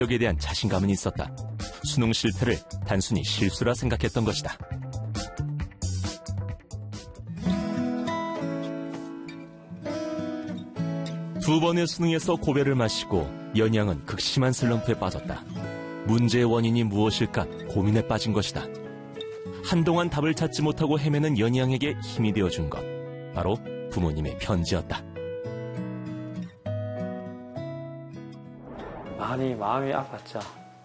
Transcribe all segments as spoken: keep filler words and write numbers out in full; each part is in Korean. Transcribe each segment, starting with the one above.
여기에 대한 자신감은 있었다. 수능 실패를 단순히 실수라 생각했던 것이다. 두 번의 수능에서 고배를 마시고 연희양은 극심한 슬럼프에 빠졌다. 문제의 원인이 무엇일까 고민에 빠진 것이다. 한동안 답을 찾지 못하고 헤매는 연희양에게 힘이 되어준 것, 바로 부모님의 편지였다. 많이 마음이 아팠죠.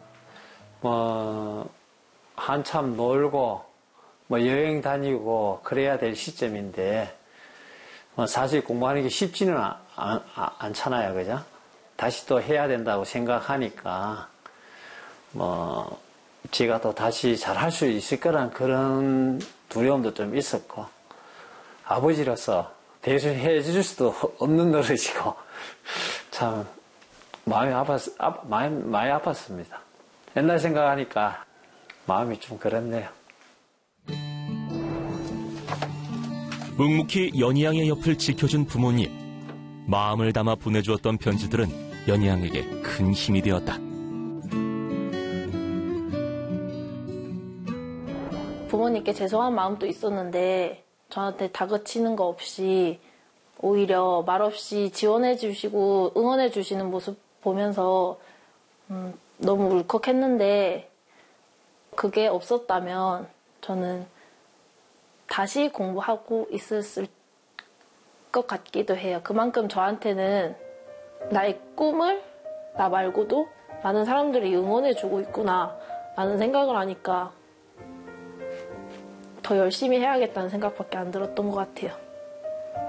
뭐 한참 놀고 뭐 여행 다니고 그래야 될 시점인데 뭐 사실 공부하는 게 쉽지는 안, 안, 않잖아요, 그죠? 다시 또 해야 된다고 생각하니까 뭐 제가 또 다시 잘할 수 있을 거란 그런 두려움도 좀 있었고, 아버지로서 대신해 줄 수도 없는 노릇이고 참 마음이 아팠, 아, 많이, 많이 아팠습니다. 옛날 생각하니까 마음이 좀 그렇네요. 묵묵히 연희양의 옆을 지켜준 부모님. 마음을 담아 보내주었던 편지들은 연희양에게 큰 힘이 되었다. 부모님께 죄송한 마음도 있었는데 저한테 다그치는 거 없이 오히려 말없이 지원해 주시고 응원해 주시는 모습 보면서 음, 너무 울컥했는데, 그게 없었다면 저는 다시 공부하고 있었을 것 같기도 해요. 그만큼 저한테는 나의 꿈을 나 말고도 많은 사람들이 응원해주고 있구나 라는 생각을 하니까 더 열심히 해야겠다는 생각밖에 안 들었던 것 같아요.